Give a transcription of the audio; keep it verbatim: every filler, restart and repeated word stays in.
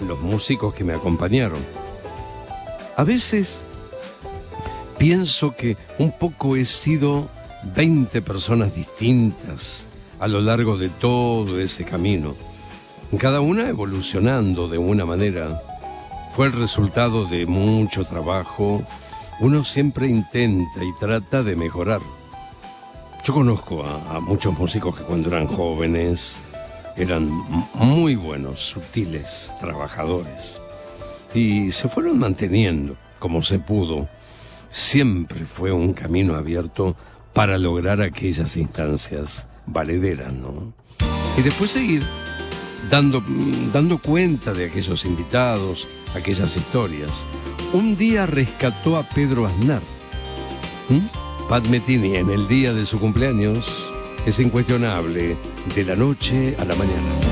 los músicos que me acompañaron. A veces pienso que un poco he sido veinte personas distintas a lo largo de todo ese camino, cada una evolucionando de una manera. Fue el resultado de mucho trabajo. Uno siempre intenta y trata de mejorar. Yo conozco a, a muchos músicos que cuando eran jóvenes eran muy buenos, sutiles, trabajadores, y se fueron manteniendo como se pudo. Siempre fue un camino abierto para lograr aquellas instancias valederas, ¿no? Y después seguir dando, dando cuenta de aquellos invitados, aquellas historias. Un día rescató a Pedro Aznar. ¿Mm? Pat Metheny, en el día de su cumpleaños, es incuestionable, de la noche a la mañana.